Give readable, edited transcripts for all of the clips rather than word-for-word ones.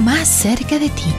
más cerca de ti.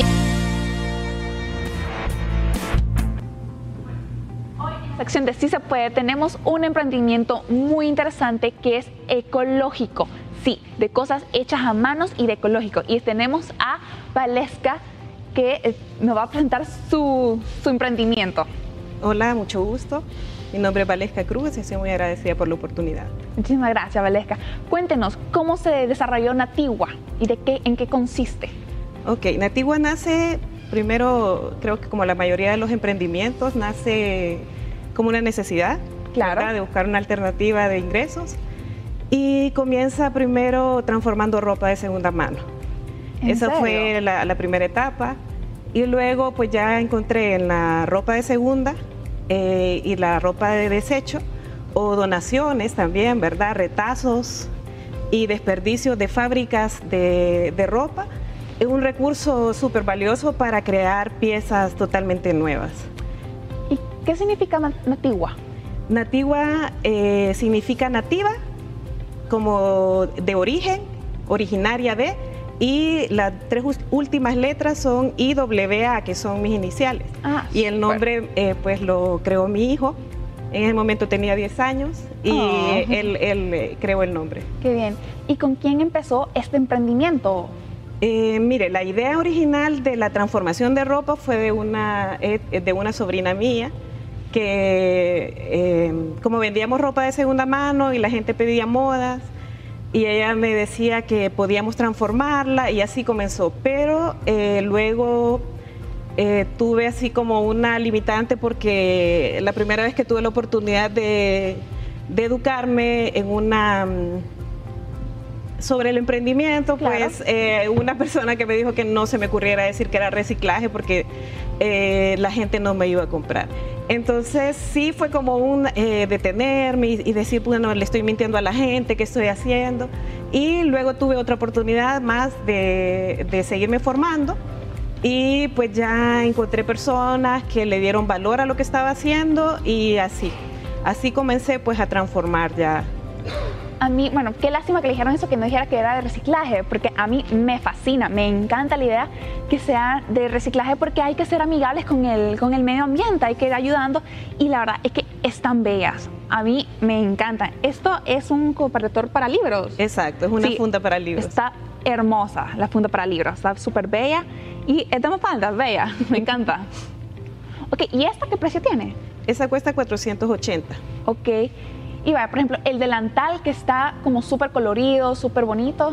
Hoy en la sección de Sí se puede tenemos un emprendimiento muy interesante que es ecológico. Sí, de cosas hechas a manos y de ecológico. Y tenemos a Valesca que nos va a presentar su emprendimiento. Hola, mucho gusto. Mi nombre es Valesca Cruz y estoy muy agradecida por la oportunidad. Muchísimas gracias, Valesca. Cuéntenos, ¿cómo se desarrolló Natigua y en qué consiste? Ok, Natigua nace primero, creo que como la mayoría de los emprendimientos, nace como una necesidad, claro, ¿verdad?, de buscar una alternativa de ingresos. Y comienza primero transformando ropa de segunda mano. Esa fue la primera etapa. Y luego pues ya encontré en la ropa de segunda y la ropa de desecho o donaciones también, ¿verdad? Retazos y desperdicios de fábricas de ropa. Es un recurso súper valioso para crear piezas totalmente nuevas. ¿Y qué significa Natigua? Natigua significa nativa, como de origen, originaria de, y las tres últimas letras son IWA, que son mis iniciales. Y el nombre pues lo creó mi hijo. En ese momento tenía 10 años y él creó el nombre. Qué bien. ¿Y con quién empezó este emprendimiento? Mire, la idea original de la transformación de ropa fue de una sobrina mía, que como vendíamos ropa de segunda mano y la gente pedía modas, y ella me decía que podíamos transformarla y así comenzó. Pero luego tuve así como una limitante porque la primera vez que tuve la oportunidad de educarme sobre el emprendimiento, claro, pues una persona que me dijo que no se me ocurriera decir que era reciclaje porque la gente no me iba a comprar. Entonces sí fue como un detenerme y decir, bueno, le estoy mintiendo a la gente, ¿qué estoy haciendo? Y luego tuve otra oportunidad más de seguirme formando y pues ya encontré personas que le dieron valor a lo que estaba haciendo y así comencé pues a transformar ya. A mí, bueno, qué lástima que le dijeron eso, que no dijera que era de reciclaje, porque a mí me fascina, me encanta la idea que sea de reciclaje porque hay que ser amigables con el medio ambiente, hay que ir ayudando y la verdad es que están bellas, a mí me encantan. Esto es un cobertor para libros. Exacto, es una funda para libros. Está hermosa la funda para libros, está súper bella y es de falda, bella, me encanta. Ok, ¿y esta qué precio tiene? Esa cuesta 480. Ok. Y vaya, por ejemplo, el delantal que está como súper colorido, súper bonito.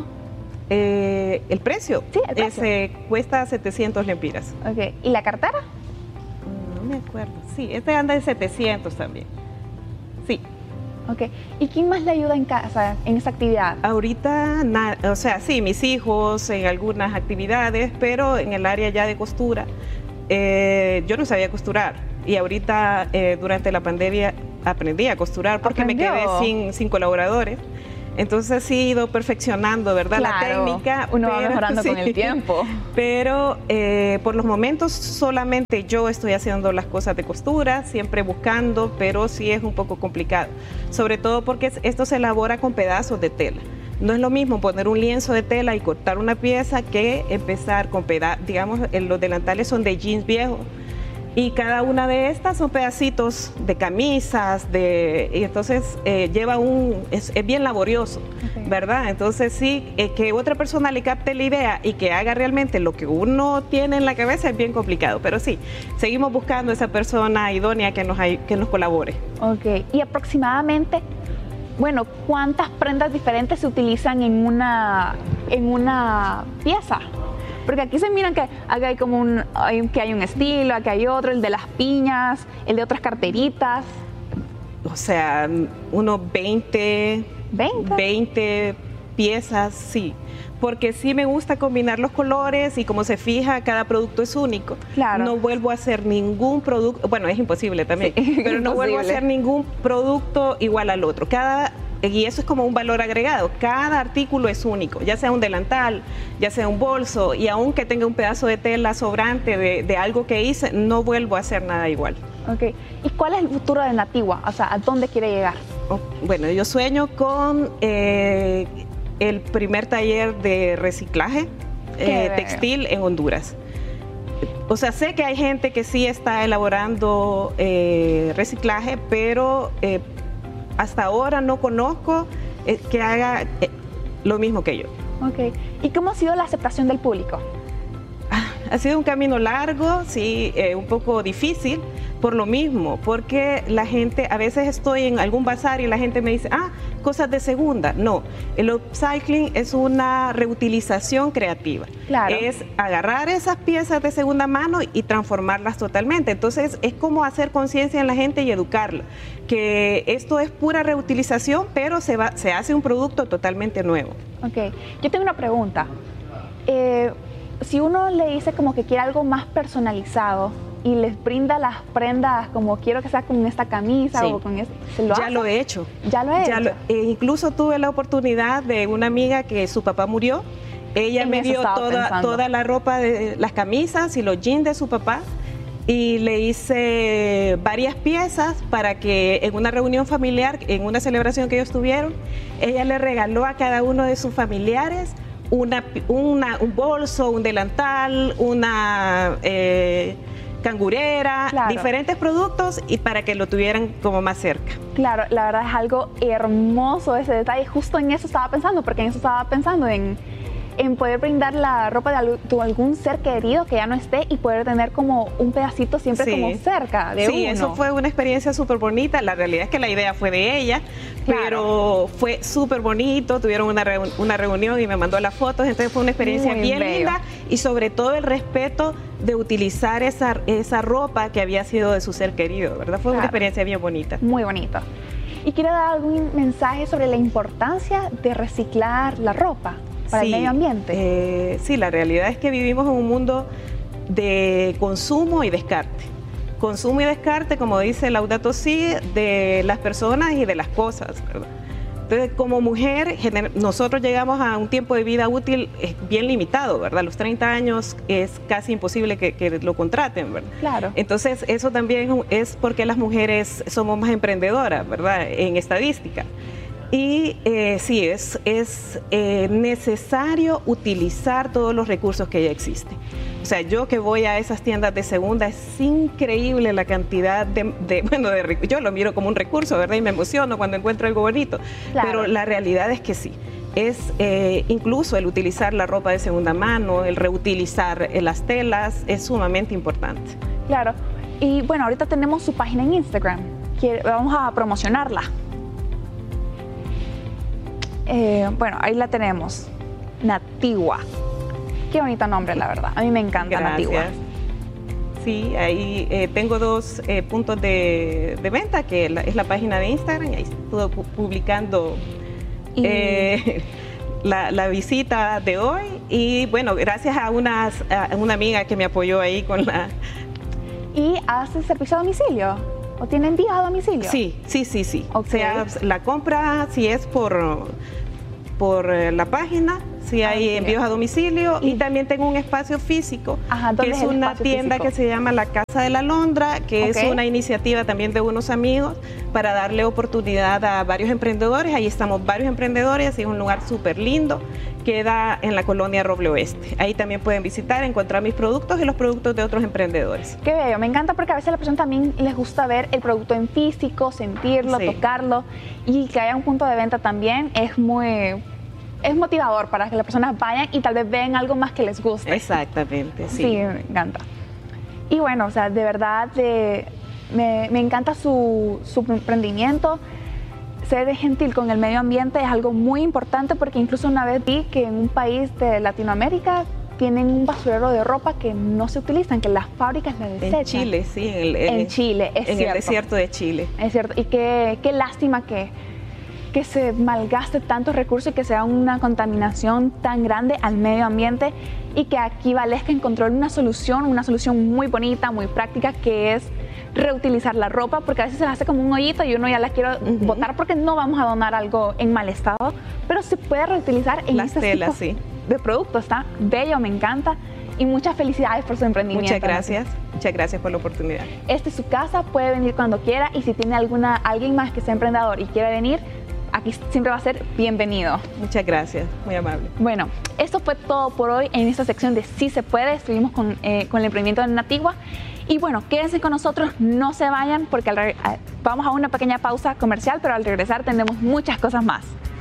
¿El precio? Sí, el precio. Cuesta 700 lempiras. Ok. ¿Y la cartera? No me acuerdo. Sí, anda en 700 también. Sí. Ok. ¿Y quién más le ayuda en casa en esa actividad? Ahorita, o sea, sí, mis hijos en algunas actividades, pero en el área ya de costura, yo no sabía costurar. Y ahorita, durante la pandemia, aprendí a costurar porque me quedé sin colaboradores. Entonces sí he ido perfeccionando, ¿verdad? Claro, la técnica. Uno va mejorando con el tiempo. Pero por los momentos solamente yo estoy haciendo las cosas de costura, siempre buscando, pero sí es un poco complicado. Sobre todo porque esto se elabora con pedazos de tela. No es lo mismo poner un lienzo de tela y cortar una pieza que empezar con digamos, los delantales son de jeans viejos. Y cada una de estas son pedacitos de camisas, y entonces es bien laborioso, ¿verdad? Entonces sí, que otra persona le capte la idea y que haga realmente lo que uno tiene en la cabeza es bien complicado, pero sí, seguimos buscando esa persona idónea que nos colabore. Ok, y aproximadamente, bueno, ¿cuántas prendas diferentes se utilizan en una pieza? Porque aquí se miran que aquí hay como que hay un estilo, aquí hay otro, el de las piñas, el de otras carteritas. O sea, unos 20 piezas, sí. Porque sí me gusta combinar los colores y como se fija, cada producto es único. Claro. No vuelvo a hacer ningún producto, bueno, es imposible también, sí, pero no vuelvo a hacer ningún producto igual al otro. Y eso es como un valor agregado. Cada artículo es único, ya sea un delantal, ya sea un bolso, y aunque tenga un pedazo de tela sobrante de algo que hice, no vuelvo a hacer nada igual. Ok. ¿Y cuál es el futuro de Natigua? O sea, ¿a dónde quiere llegar? Bueno, yo sueño con el primer taller de reciclaje textil en Honduras. O sea, sé que hay gente que sí está elaborando reciclaje, pero hasta ahora no conozco que haga lo mismo que yo. Ok. ¿Y cómo ha sido la aceptación del público? Ha sido un camino largo, sí, un poco difícil, por lo mismo, porque la gente, a veces estoy en algún bazar y la gente me dice, cosas de segunda. No, el upcycling es una reutilización creativa. Claro. Es agarrar esas piezas de segunda mano y transformarlas totalmente. Entonces, es como hacer conciencia en la gente y educarla, que esto es pura reutilización, pero se hace un producto totalmente nuevo. Ok, yo tengo una pregunta. Si uno le dice como que quiere algo más personalizado y les brinda las prendas como quiero que sea con esta camisa o con esto, ¿se lo hace? Ya lo he hecho. ¿Ya lo he hecho? Incluso tuve la oportunidad de una amiga que su papá murió. Ella me dio toda la ropa, de las camisas y los jeans de su papá, y le hice varias piezas para que en una reunión familiar, en una celebración que ellos tuvieron, ella le regaló a cada uno de sus familiares un bolso, un delantal, una cangurera, diferentes productos, y para que lo tuvieran como más cerca. Claro, la verdad es algo hermoso ese detalle. Justo en eso estaba pensando, porque en eso estaba pensando en poder brindar la ropa de algún ser querido que ya no esté y poder tener como un pedacito siempre como cerca de uno. Sí, eso fue una experiencia súper bonita. La realidad es que la idea fue de ella, pero fue súper bonito. Tuvieron una reunión y me mandó las fotos, entonces fue una experiencia bien linda, y sobre todo el respeto de utilizar esa ropa que había sido de su ser querido, ¿verdad? Fue una experiencia bien bonita. Muy bonita. ¿Y quiere dar algún mensaje sobre la importancia de reciclar la ropa para el medio ambiente? Sí, la realidad es que vivimos en un mundo de consumo y descarte. Consumo y descarte, como dice Laudato Si, de las personas y de las cosas, ¿verdad? Entonces, como mujer, nosotros llegamos a un tiempo de vida útil bien limitado, ¿verdad? Los 30 años es casi imposible que lo contraten, ¿verdad? Claro. Entonces, eso también es porque las mujeres somos más emprendedoras, ¿verdad? En estadística. Y sí, es necesario utilizar todos los recursos que ya existen. O sea, yo que voy a esas tiendas de segunda, es increíble la cantidad yo lo miro como un recurso, ¿verdad? Y me emociono cuando encuentro algo bonito. Claro. Pero la realidad es que sí. Es incluso el utilizar la ropa de segunda mano, el reutilizar las telas, es sumamente importante. Claro. Y bueno, ahorita tenemos su página en Instagram. Vamos a promocionarla. Bueno, ahí la tenemos, Natigua. Qué bonito nombre, la verdad. A mí me encanta. Gracias. Natigua. Sí, ahí tengo dos puntos de venta, que es la página de Instagram, y ahí estuve publicando la visita de hoy. Y bueno, gracias a una amiga que me apoyó ahí con la... ¿Y hace servicio a domicilio? ¿O tiene envíos a domicilio? Sí. Okay. O sea, la compra, si es por la página, si hay envíos a domicilio, y también tengo un espacio físico, que es una tienda que se llama La Casa de la Alondra, que es una iniciativa también de unos amigos para darle oportunidad a varios emprendedores. Ahí estamos varios emprendedores, y es un lugar súper lindo. Queda en la colonia Roble Oeste. Ahí también pueden visitar, encontrar mis productos y los productos de otros emprendedores. Qué bello, me encanta, porque a veces a la persona también les gusta ver el producto en físico, sentirlo, tocarlo, y que haya un punto de venta también es motivador para que las personas vayan y tal vez vean algo más que les guste. Exactamente, sí. Sí, me encanta. Y bueno, o sea, de verdad me encanta su emprendimiento. Ser gentil con el medio ambiente es algo muy importante, porque incluso una vez vi que en un país de Latinoamérica tienen un basurero de ropa que no se utilizan, que las fábricas la desechan. En Chile, sí. En Chile, es cierto. En el desierto de Chile. Es cierto. Y qué lástima que se malgaste tantos recursos y que sea una contaminación tan grande al medio ambiente, y que aquí Valesca encontró una solución muy bonita, muy práctica, que es reutilizar la ropa, porque a veces se la hace como un hoyito y uno ya la quiere botar porque no vamos a donar algo en mal estado, pero se puede reutilizar en las telas, de producto. Está bello, me encanta, y muchas felicidades por su emprendimiento. Muchas gracias por la oportunidad. Esta es su casa, puede venir cuando quiera, y si tiene alguien más que sea emprendedor y quiere venir, aquí siempre va a ser bienvenido. Muchas gracias, muy amable. Bueno, esto fue todo por hoy en esta sección de Sí se puede. Estuvimos con el emprendimiento de Natigua. Y bueno, quédense con nosotros, no se vayan porque vamos a una pequeña pausa comercial, pero al regresar tendremos muchas cosas más.